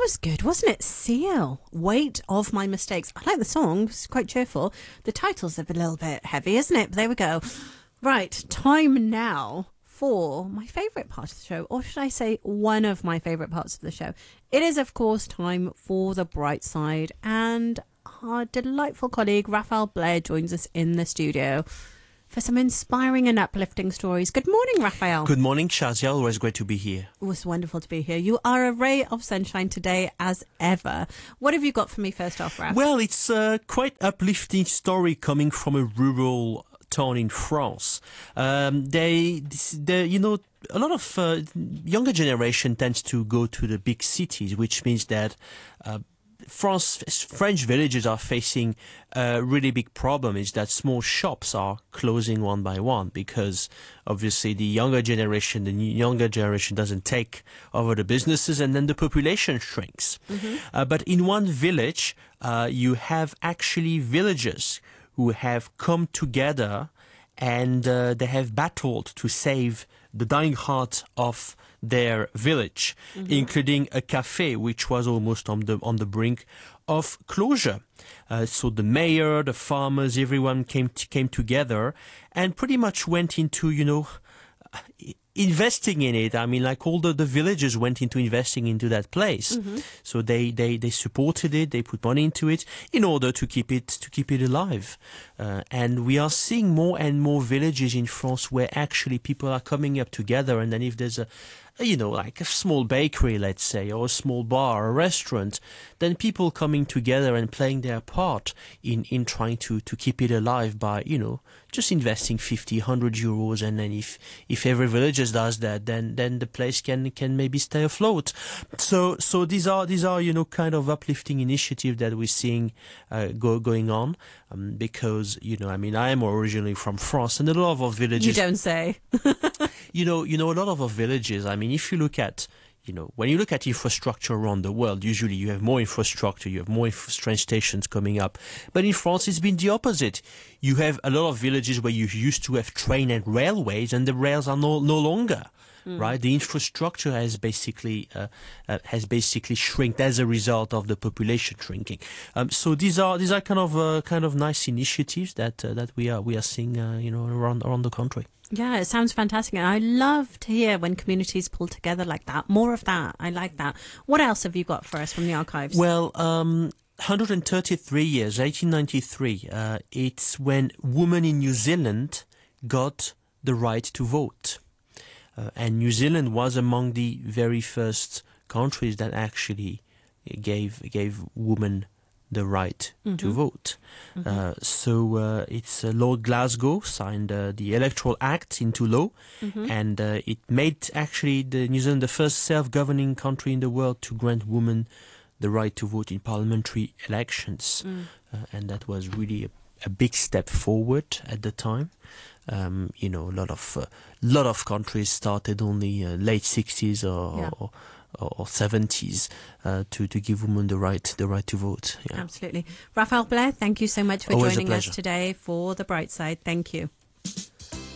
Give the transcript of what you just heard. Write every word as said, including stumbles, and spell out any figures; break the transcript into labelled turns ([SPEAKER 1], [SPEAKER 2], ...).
[SPEAKER 1] was good, wasn't it? Seal, Weight of My Mistakes. I like the song, it's quite cheerful. The title's a little bit heavy, isn't it? But there we go. Right, time now for my favourite part of the show, or should I say one of my favourite parts of the show. It is, of course, time for The Bright Side, and our delightful colleague Raphael Blair joins us in the studio for some inspiring and uplifting stories. Good morning, Raphael.
[SPEAKER 2] Good morning, Shazia. Always great to be here.
[SPEAKER 1] It was wonderful to be here. You are a ray of sunshine today, as ever. What have you got for me first off, Raph?
[SPEAKER 2] Well, it's a quite uplifting story coming from a rural town in France. Um, they, they, you know, a lot of uh, younger generation tends to go to the big cities, which means that uh, France, French villages are facing a really big problem, is that small shops are closing one by one because obviously the younger generation, the younger generation doesn't take over the businesses, and then the population shrinks. Mm-hmm. Uh, but in one village, uh, you have actually villagers who have come together and uh, they have battled to save the dying heart of their village, mm-hmm. including a cafe which was almost on the on the brink of closure. Uh, so the mayor, the farmers, everyone came t- came together and pretty much went into, you know, investing in it. I mean, like all the, the villagers went into investing into that place. Mm-hmm. So they, they, they supported it, they put money into it in order to keep it, to keep it alive. Uh, and we are seeing more and more villages in France where actually people are coming up together, and then if there's a, you know, like a small bakery, let's say, or a small bar, a restaurant, then people coming together and playing their part in, in trying to, to keep it alive by, you know, just investing fifty, one hundred euros. And then if, if every villager does that, then, then the place can, can maybe stay afloat. So, so these are, these are, you know, kind of uplifting initiatives that we're seeing, uh, go, going on. Um, because, you know, I mean, I am originally from France, and a lot of our villages.
[SPEAKER 1] You don't say.
[SPEAKER 2] you know, you know, a lot of our villages, I mean, if you look at, you know, when you look at infrastructure around the world, usually you have more infrastructure, you have more inf- train stations coming up. But in France, it's been the opposite. You have a lot of villages where you used to have train and railways, and the rails are no, no longer. Mm. Right, the infrastructure has basically uh, uh, has basically shrinked as a result of the population shrinking. Um, so these are these are kind of uh, kind of nice initiatives that uh, that we are we are seeing uh, you know around around the country.
[SPEAKER 1] Yeah, it sounds fantastic, and I love to hear when communities pull together like that. More of that. I like that. What else have you got for us from the archives?
[SPEAKER 2] Well, um, one hundred thirty-three years, eighteen ninety-three. Uh, it's when women in New Zealand got the right to vote. Uh, and New Zealand was among the very first countries that actually gave gave women the right mm-hmm. to vote. Mm-hmm. Uh, so uh, it's uh, Lord Glasgow signed uh, the Electoral Act into law, mm-hmm. and uh, it made actually the New Zealand the first self-governing country in the world to grant women the right to vote in parliamentary elections. Mm. Uh, and that was really a, a big step forward at the time. Um, you know, a lot of uh, lot of countries started only uh, late sixties or, yeah. or, or or seventies uh, to to give women the right the right to vote. Yeah.
[SPEAKER 1] Absolutely, Raphael Blair, thank you so much for
[SPEAKER 2] Always
[SPEAKER 1] joining us today for The Bright Side. Thank you.